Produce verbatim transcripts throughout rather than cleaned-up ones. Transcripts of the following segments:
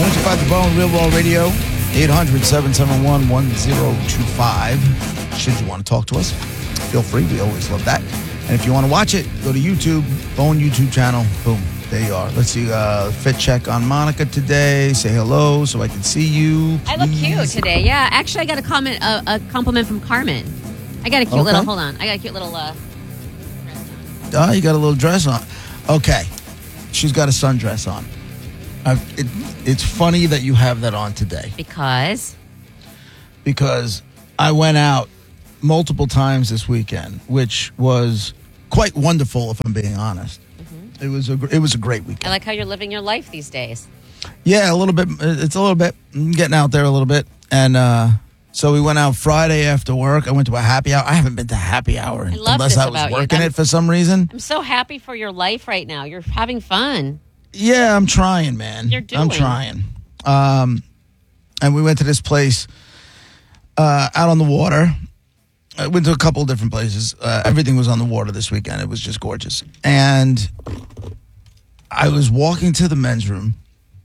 Notify the Bone, Real Ball Radio, eight hundred, seven seven one, one zero two five. Should you want to talk to us, feel free. We always love that. And if you want to watch it, go to YouTube, Bone YouTube channel. Boom, there you are. Let's see, uh, fit check on Monica today. Say hello so I can see you. Please. I look cute today. Yeah, actually, I got a comment, a, a compliment from Carmen. I got a cute Okay. little. Hold on, I got a cute little. Uh, Oh, you got a little dress on. Okay. She's got a sundress on. Uh, it, it's funny that you have that on today. because Because I went out multiple times this weekend, which was quite wonderful, if I'm being honest. Mm-hmm. It was a gr- it was a great weekend. I like how you're living your life these days. Yeah, a little bit. It's a little bit getting out there a little bit, and uh, so we went out Friday after work. I went to a happy hour. I haven't been to happy hour I love unless this I was about you. working I'm- it for some reason. I'm so happy for your life right now. You're having fun. Yeah, I'm trying, man. You're doing. I'm trying. Um, and we went to this place uh, out on the water. I went to a couple of different places. Uh, everything was on the water this weekend. It was just gorgeous. And I was walking to the men's room,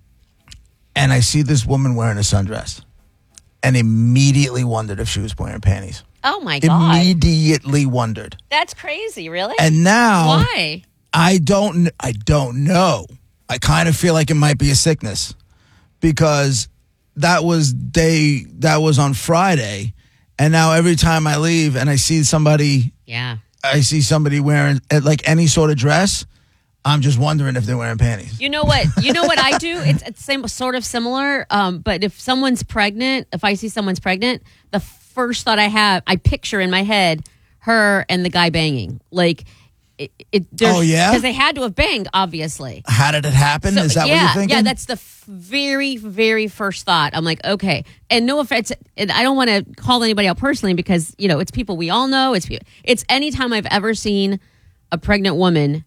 and I see this woman wearing a sundress, and immediately wondered if she was wearing panties. Oh my god, Immediately wondered. that's crazy. Really? And now why? I don't. I don't know. I kind of feel like it might be a sickness because that was day. That was on Friday, and now every time I leave and I see somebody, Yeah. I see somebody wearing uh, like any sort of dress, I'm just wondering if they're wearing panties. You know what? You know what I do? It's, it's same, sort of similar. Um, but if someone's pregnant, if I see someone's pregnant, the first thought I have, I picture in my head her and the guy banging. Like, it. it Oh, yeah? Because they had to have banged, obviously. How did it happen? So, Is that yeah, what you're thinking? Yeah, that's the f- very, very first thought. I'm like, okay. And no offense, and I don't want to call anybody out personally because, you know, it's people we all know. It's pe- it's anytime I've ever seen a pregnant woman,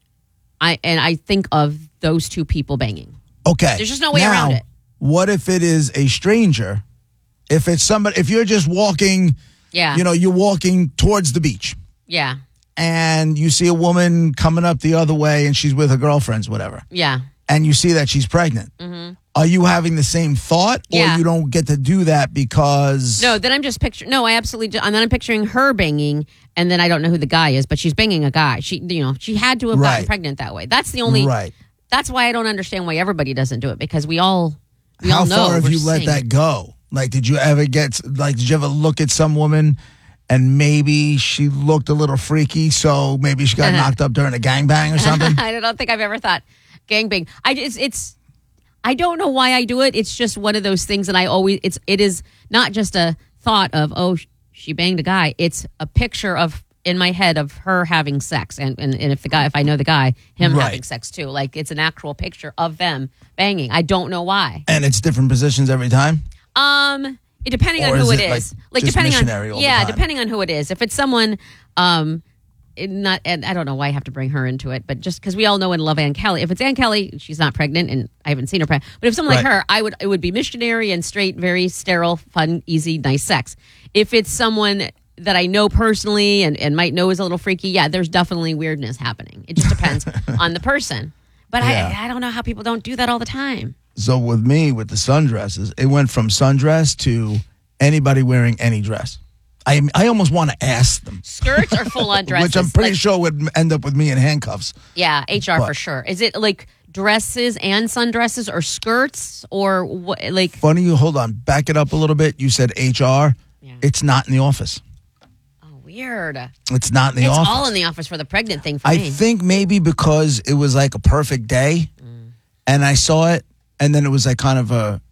I and I think of those two people banging. Okay. There's just no way now, around it. What if it is a stranger? If it's somebody, if you're just walking, Yeah. you know, you're walking towards the beach Yeah. and you see a woman coming up the other way and she's with her girlfriends, whatever, Yeah. and you see that she's pregnant. Mm-hmm. Are you having the same thought, or Yeah. you don't get to do that because? No, then I'm just picturing. No, I absolutely. Do, and then I'm picturing her banging, and then I don't know who the guy is, but she's banging a guy. She, you know, she had to have gotten Right. pregnant that way. That's the only. Right. That's why I don't understand why everybody doesn't do it because we all. We How all know far have we're you let seeing- that go? Like, did you ever get, like, did you ever look at some woman and maybe she looked a little freaky, so maybe she got knocked up during a gangbang or something? I don't think I've ever thought gangbang. I it's, it's I don't know why I do it. It's just one of those things, and I always it's it is not just a thought of oh she banged a guy. It's a picture of in my head of her having sex, and and, and if the guy if I know the guy, him Right. having sex too. Like it's an actual picture of them banging. I don't know why. And it's different positions every time? Um, it, depending Or on is who it, it like, is, like, just depending missionary on all the yeah, time? depending on who it is. If it's someone, um, it not and I don't know why I have to bring her into it, but just because we all know and love Ann Kelly. If it's Ann Kelly, she's not pregnant, and I haven't seen her pregnant. But if someone like Right. her, I would it would be missionary and straight, very sterile, fun, easy, nice sex. If it's someone that I know personally and, and might know is a little freaky, yeah, there's definitely weirdness happening. It just depends on the person. But Yeah. I I don't know how people don't do that all the time. So with me, with the sundresses, it went from sundress to anybody wearing any dress. I I almost want to ask them, Skirts or full on dresses, which I'm pretty Like- sure would end up with me in handcuffs. Yeah, H R But- for sure. Is it like dresses and sundresses or skirts or what? Like, Funny, you hold on, back it up a little bit. You said H R. Yeah. It's not in the office. oh, weird. It's not in the It's office. all in the office for the pregnant thing for I me. think maybe because it was like a perfect day, Mm. and I saw it, and then it was like kind of a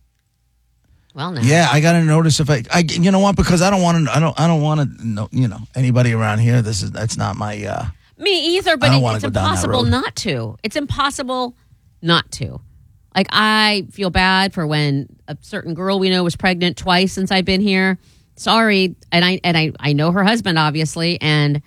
well, no. yeah. I got to notice if I, I, you know what? Because I don't want to. I don't. I don't want to know. You know, anybody around here. This is that's not my. uh Me either, but I don't it- wanna it's go down that impossible road. not to. It's impossible not to. Like, I feel bad for when a certain girl we know was pregnant twice since I've been here. Sorry. And I and I, I know her husband, obviously, and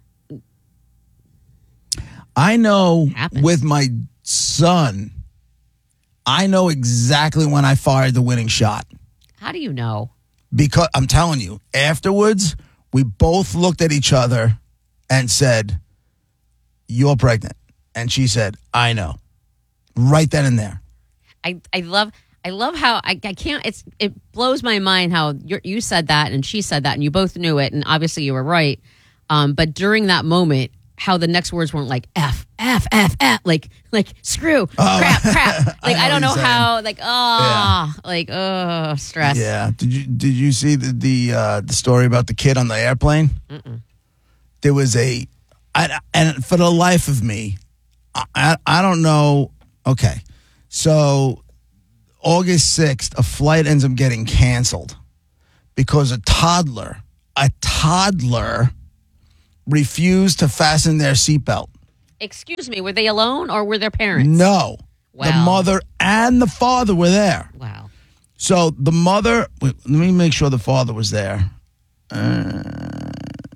I know Happens. with my son, I know exactly when I fired the winning shot. how do you know? Because I'm telling you, afterwards, we both looked at each other and said, "You're pregnant." And she said, "I know." Right then and there. I, I love I love how I, I can't. It's it blows my mind how you're, you said that and she said that and you both knew it and obviously you were right. Um, but during that moment, how the next words weren't like F F F F like like screw Oh. crap crap. Like I I, know don't know what you're how like oh like oh stress. Yeah. Did you did you see the the uh, the story about the kid on the airplane? Mm-mm. There was a, I, and for the life of me, I I, I don't know. Okay, so. August sixth, a flight ends up getting canceled because a toddler, a toddler refused to fasten their seatbelt. Excuse me, were they alone or were their parents? No. The Wow. mother and the father were there. Wow. So the mother, wait, let me make sure the father was there. Uh,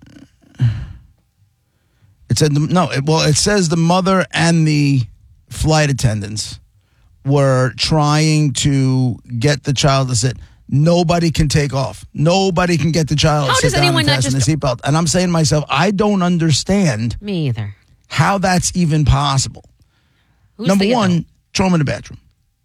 it said, the, no, it, well, it says the mother and the flight attendants were trying to get the child to sit. Nobody can take off. Nobody can get the child How to does sit down anyone and not fasten just- the seatbelt. And I'm saying to myself, I don't understand Me either. how that's even possible. Who's Number the one, adult? throw him in the bedroom.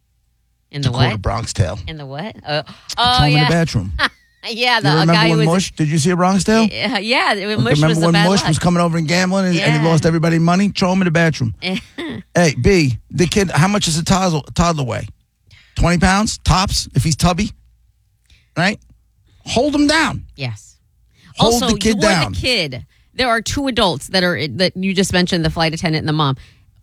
In the Quarter what? Bronx Tale. In the what? Uh, Throw oh him in the yeah, bedroom. yeah. The You a remember guy who when was Mush? Did you see a Bronx Tale? yeah, yeah. it- Mush Remember was the when bad Mush luck. was coming over and gambling and, and he Yeah. lost everybody money? Throw him in the bedroom. Hey, B, the kid, how much does a toddler, toddler weigh? twenty pounds, tops, if he's tubby, right? Hold him down. Yes. Hold also, the kid you down. want a kid. There are two adults that are that you just mentioned, the flight attendant and the mom.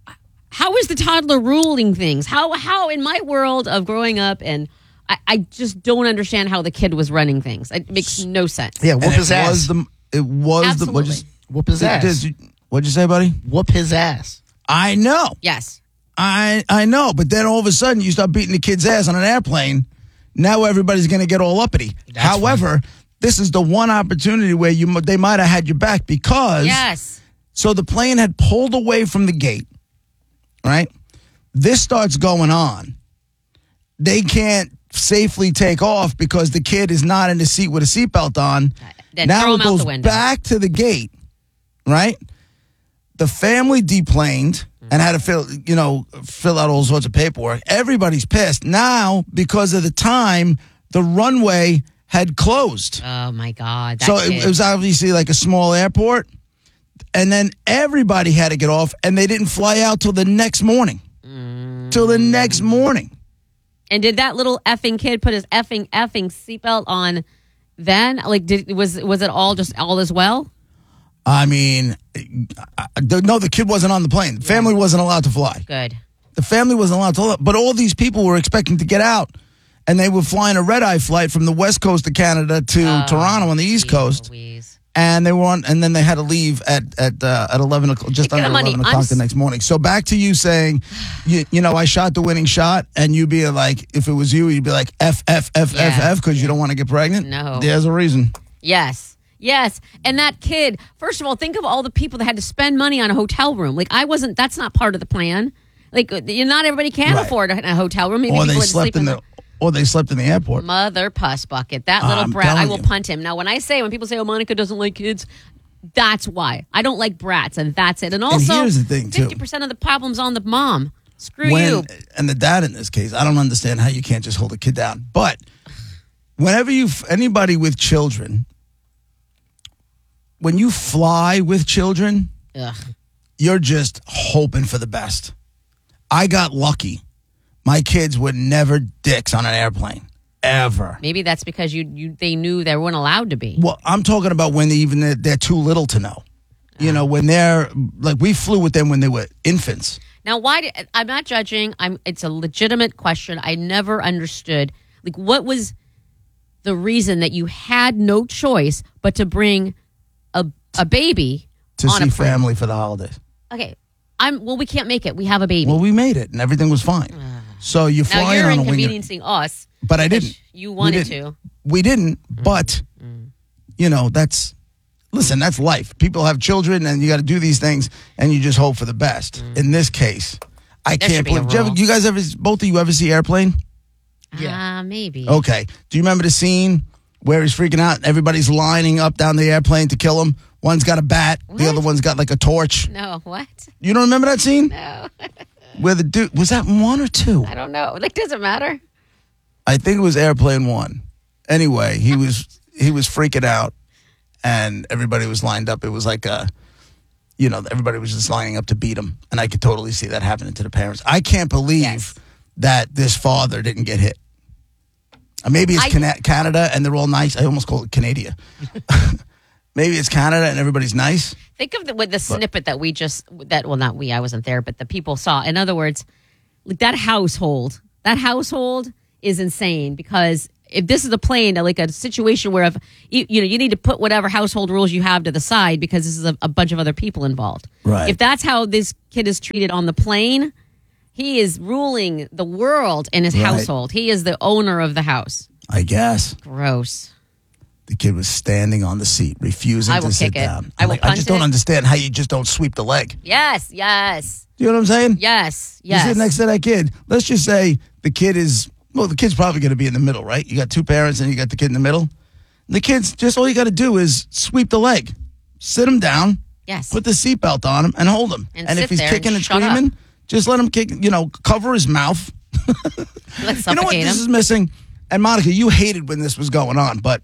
How is the toddler ruling things? How how in my world of growing up and I, I just don't understand how the kid was running things. It makes no sense. Yeah, whoop And his it ass. was the, it was the, what'd you, Absolutely. Whoop his did- ass. did you- what'd you say, buddy? Whoop his ass. I know. Yes. I I know, but then all of a sudden you start beating the kid's ass on an airplane. Now everybody's going to get all uppity. That's However, this is the one opportunity where you they might have had your back because Yes. so the plane had pulled away from the gate, right? This starts going on. They can't safely take off because the kid is not in the seat with a seatbelt on. Then now throw it him out goes the window. back to the gate, right? The family deplaned and had to fill, you know, fill out all sorts of paperwork. Everybody's pissed now because of the time the runway had closed. Oh my God. That So kid. it, it was obviously like a small airport, and then everybody had to get off, and they didn't fly out till the next morning. Till the next morning. And did that little effing kid put his effing effing seatbelt on then? Like, did was was it all just all as well? I mean, I, I, no, the kid wasn't on the plane. The family wasn't allowed to fly. Good. The family wasn't allowed to fly. But all these people were expecting to get out, and they were flying a red eye flight from the west coast of Canada to Oh, Toronto on the east Jeez coast, Louise. and they were on, and then they had to leave at at uh, at eleven o'clock, just Get under the money. eleven I'm o'clock s- the next morning. So back to you saying, you, you know, I shot the winning shot, and you be like, if it was you, you'd be like F F F F Yeah. F because you don't want to get pregnant. No. There's a reason. Yes. Yes. And that kid, first of all, think of all the people that had to spend money on a hotel room. Like, I wasn't, that's not part of the plan. Like, you not everybody can Right. afford a, a hotel room. Maybe Or people they would slept sleep in the, or they slept in the airport. Mother puss bucket. That little I'm brat. I telling will you. punt him. Now, when I say, when people say, oh, Monica doesn't like kids, that's why. I don't like brats, and that's it. And also, here's the thing, too. fifty percent of the problem's on the mom. Screw when, you. and the dad in this case, I don't understand how you can't just hold a kid down. But whenever you, anybody with children, when you fly with children, Ugh. you're just hoping for the best. I got lucky. My kids were never dicks on an airplane, ever. Maybe that's because you, you they knew they weren't allowed to be. Well, I'm talking about when they even they're, they're too little to know. You know, when they're like we flew with them when they were infants. Now, why? Did, I'm not judging. I'm. It's a legitimate question. I never understood. Like, what was the reason that you had no choice but to bring a a baby To on see a plane? family for the holidays. Okay, I'm. Well, we can't make it. We have a baby. Well, we made it and everything was fine. So you now fly you're on a wing. inconveniencing us. But I didn't. You We wanted didn't. to. We didn't, but, you know, that's, listen, that's life. People have children and you got to do these things and you just hope for the best. In this case, I There can't should be a believe. Do you, ever, rule. you guys ever, both of you ever see Airplane? Yeah. Ah, maybe. Okay. Do you remember the scene where he's freaking out and everybody's lining up down the airplane to kill him? One's got a bat, the What? other one's got like a torch. No, what? You don't remember that scene? No, Where the dude, was that one or two? I don't know. Like, does it matter? I think it was Airplane One. Anyway, he was he was freaking out, and everybody was lined up. It was like a, you know, everybody was just lining up to beat him, and I could totally see that happening to the parents. I can't believe Yes. that this father didn't get hit. Uh, Maybe it's I- Cana- Canada, and they're all nice. I almost call it Canada. Maybe it's Canada, and everybody's nice. Think of the, with the snippet that we just that well not we I wasn't there but the people saw. In other words, like that household, that household is insane because if this is a plane like a situation where if you, you know you need to put whatever household rules you have to the side because this is a, a bunch of other people involved. Right. If that's how this kid is treated on the plane, he is ruling the world in his Right. household. He is the owner of the house. I guess. Gross. The kid was standing on the seat, refusing I will to sit kick it. down. I I'm will like, I punt just don't it. understand how you just don't sweep the leg. Yes, yes, Do you know what I'm saying? yes, You yes. sit next to that kid. Let's just say the kid is, well, the kid's probably going to be in the middle, right? You got two parents and you got the kid in the middle. The kid's just, all you got to do is sweep the leg, sit him down, Yes. put the seatbelt on him, and hold him. And if sit he's there kicking and and shut up. screaming, just let him kick, you know, cover his mouth. Let's You know what suffocate this him. is missing? And Monica, you hated when this was going on, but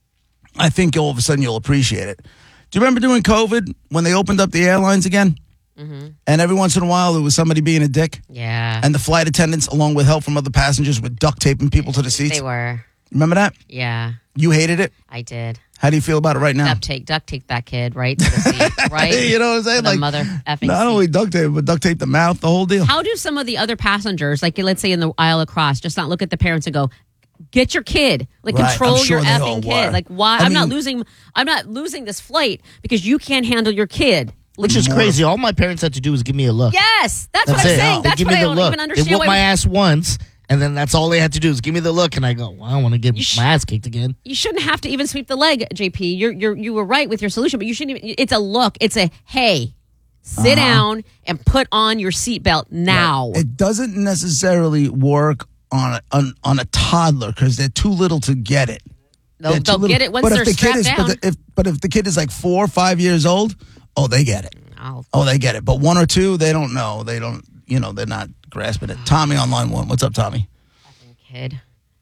I think all of a sudden you'll appreciate it. Do you remember during COVID when they opened up the airlines again? Mm-hmm. And every once in a while there was somebody being a dick? Yeah. And the flight attendants, along with help from other passengers, were duct taping people to the seats. They were. Remember that? Yeah, You hated it? I did. How do you feel about it right now? Duct tape, duct tape that kid right to the seat, right? You know what I'm saying? To the Like, mother effing not seat. only duct tape, but duct tape the mouth, the whole deal. How do some of the other passengers, like let's say in the aisle across, just not look at the parents and go, "Get your kid, like Right, control I'm sure your they all effing kid." were. Like, why? I I'm not mean- losing. I'm not losing this flight because you can't handle your kid. Like, Which is More. crazy. All my parents had to do was give me a look. yes, that's, That's what I'm it. saying. They That's give what me I the don't look. even They understand. whooped Why my ass once, and then that's all they had to do is give me the look, and I go, well, I don't want to get sh- my ass kicked again. you shouldn't have to even sweep the leg, J P. You're you're you were right with your solution, but you shouldn't even. It's a look. It's a hey, sit Uh-huh. down and put on your seatbelt now. It doesn't necessarily work on a, on, on a toddler because they're too little to get it. They'll, They're too they'll little. get it once but they're if the strapped kid is, down. But, the, if, but if the kid is like four or five years old, oh, they get it. Oh, Oh, they get it. But one or two, they don't know. They don't, you know, they're not grasping it. Tommy on line one. What's up, Tommy? kid.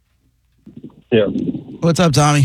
Yeah. What's up, Tommy?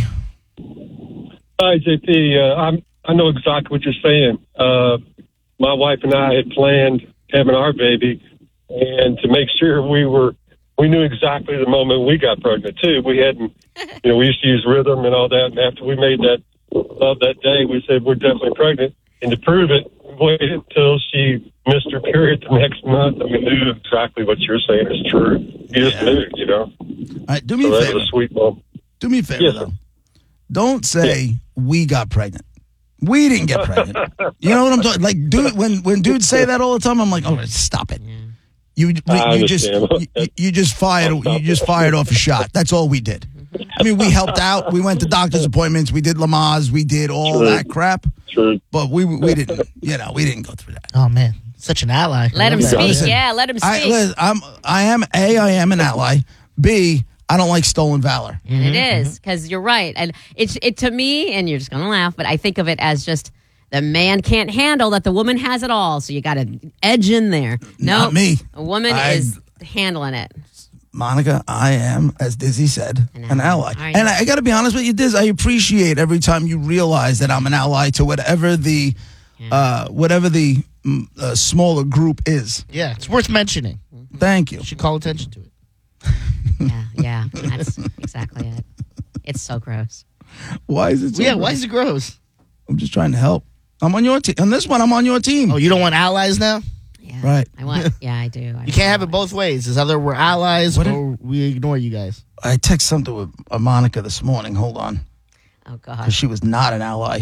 Hi, J P. Uh, I'm, I know exactly what you're saying. Uh, my wife and I had planned having our baby, and to make sure we were, we knew exactly the moment we got pregnant, too. We hadn't, you know, we used to use rhythm and all that, and after we made that love that day, we said we're definitely pregnant. And to prove it, we waited until she missed her period the next month, and we knew exactly what you're saying is true. You just knew, you know. All right, do me So a that favor. was a sweet moment. Do me a favor, Yes, though. sir. Don't say we got pregnant. We didn't get pregnant. You know what I'm talking? Like, dude, when when dudes say that all the time, I'm like, oh, stop it. You I you just understand. you, you just fired I'll stop you just it. fired off a shot. That's all we did. I mean, we helped out. We went to doctor's appointments. We did Lamaze. We did all True. that crap. True. But we we didn't. You know, we didn't go through that. Oh, man. Such an ally. Let I him love that. speak. Listen, yeah, let him speak. I, listen, I'm I am a I am an ally. B I don't like stolen valor. And it is because you're right, and it's it to me, and you're just gonna laugh, but I think of it as just the man can't handle that the woman has it all, so you got to edge in there. No, Not me. A woman I- is handling it. Monica, I am, as Dizzy said, An an ally. ally. All right. And I, I got to be honest with you, Diz, I appreciate every time you realize that I'm an ally to whatever the, uh, whatever the mm, uh, smaller group is. Yeah, it's worth mentioning. Thank you. You should call attention to it. Yeah, yeah, that's exactly it. It's so gross. Why is it? So yeah, gross? why is it gross? I'm just trying to help. I'm on your team. On this one, I'm on your team. Oh, you don't want allies now? Yeah, Right. I want. Yeah, I do. I You can't have it both ways. It's either we're allies What or we ignore you guys. I text something with uh, Monica this morning. Hold on, Oh because God. she was not an ally.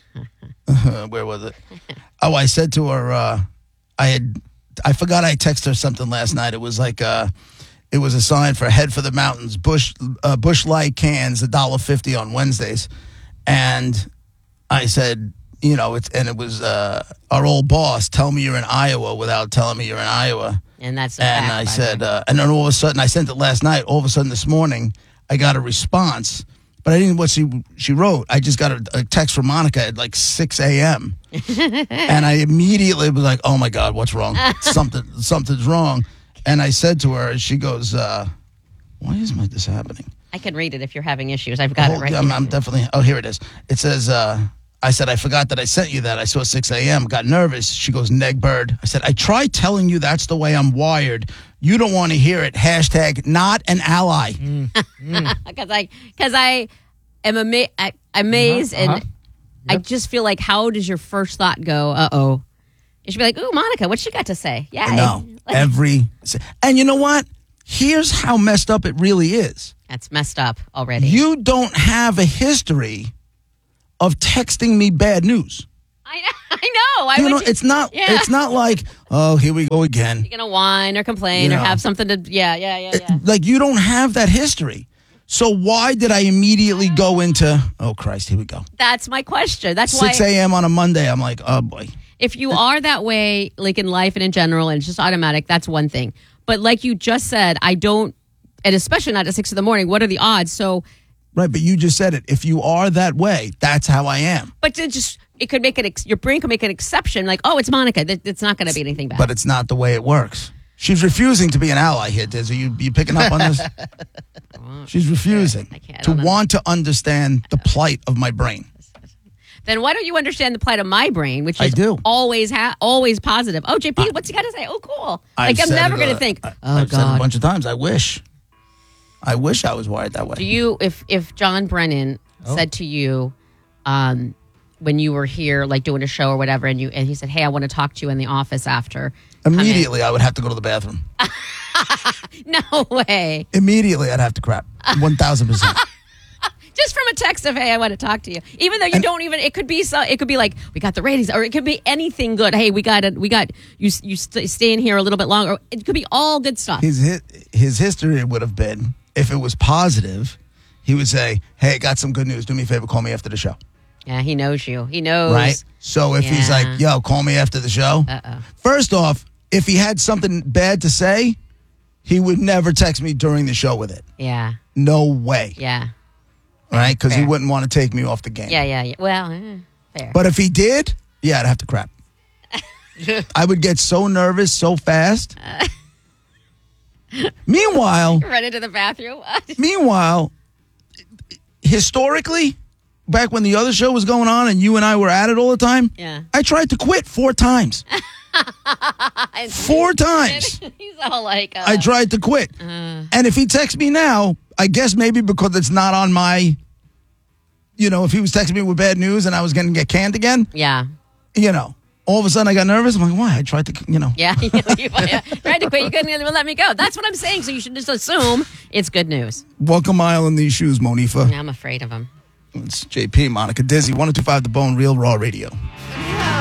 Where was it? Oh, I said to her, uh, I had, I forgot I texted her something last night. It was like, uh, it was a sign for Head for the Mountains, Bush, uh, Bush Light cans, a dollar fifty on Wednesdays, and I said, you know, it's and it was uh, our old boss. Tell me you're in Iowa without telling me you're in Iowa. And that's a And fact, I by the said, way. uh, and then all of a sudden, I sent it last night. All of a sudden, this morning, I got a response, but I didn't know what she she wrote. I just got a, a text from Monica at like six a.m. and I immediately was like, "Oh my God, what's wrong? Something something's wrong." And I said to her, she goes, uh, Why is my this happening? I can read it if you're having issues. I've got Oh, it right I'm, here. I'm definitely. Oh, here it is. It says, uh, I said, I forgot that I sent you that. I saw six a.m., got nervous. She goes, neg bird. I said, I tried telling you that's the way I'm wired. You don't want to hear it. Hashtag not an ally. Because I, because I am ama- I, amazed Uh-huh, uh-huh. and I just feel like, how does your first thought go? Uh oh. You should be like, ooh, Monica, what she got to say? Yeah. No, every. And you know what? Here's how messed up it really is. That's messed up already. You don't have a history of texting me bad news. I know. I know. Why You would know, you? it's not. Yeah. It's not like, oh, here we go again. You're gonna whine or complain You or know. have something to. Yeah, yeah, yeah, yeah. Like you don't have that history. So why did I immediately go into? Oh Christ, here we go. That's my question. That's why. six a.m. on a Monday. I'm like, oh boy. If you are that way, like in life and in general, and it's just automatic, that's one thing. But like you just said, I don't, and especially not at six in the morning. What are the odds? So, Right, but you just said it. If you are that way, that's how I am. but to just it could make it. Ex- your brain could make an exception. Like, oh, it's Monica. That, it's not going to be anything bad. But it's not the way it works. She's refusing to be an ally here, Diz. Are you, you picking up on this? She's refusing I can't- I to don't want to understand the plight of my brain. Then why don't you understand the plight of my brain, which I is do. always ha- always positive? Oh, J P, what's he got to say? Oh, cool. I've Like I'm said never it, going to uh, think. I- Oh I've said it a God. bunch of times. I wish. I wish I was wired that way. Do you, if if John Brennan Oh. said to you, um, when you were here, like doing a show or whatever, and you and he said, "Hey, I want to talk to you in the office after." come in." Immediately, I would have to go to the bathroom. No way. Immediately, I'd have to crap. one thousand percent. Just from a text of, "Hey, I want to talk to you," even though you don't even. It could be so. It could be like, "We got the ratings," or it could be anything good. Hey, we got it. We got you. You st- stay in here a little bit longer. It could be all good stuff. His, his, his history would have been, if it was positive, he would say, hey, got some good news. Do me a favor, call me after the show. Yeah, he knows you. He knows. Right? So if he's Yeah. like, yo, call me after the show. Uh-oh. First off, if he had something bad to say, he would never text me during the show with it. Yeah. No way. Yeah. Right? Because he Fair. wouldn't want to take me off the game. Yeah. Yeah. Yeah. Well, eh, fair. But if he did, yeah, I'd have to crap. I would get so nervous so fast. Meanwhile, Run into the bathroom. meanwhile, historically, back when the other show was going on and you and I were at it all the time, Yeah. I tried to quit four times. Four times. He's all like, uh, I tried to quit. And if he texts me now, I guess maybe because it's not on my, you know, if he was texting me with bad news and I was going to get canned again, yeah. you know, all of a sudden I got nervous. I'm like, why? I tried to, you know. Yeah, you, you, yeah. Tried to quit. You couldn't even let me go. That's what I'm saying. So you should just assume it's good news. Walk a mile in these shoes, Monifa. I'm afraid of him. It's J P, Monica Dizzy, one oh two five The Bone, Real Raw Radio.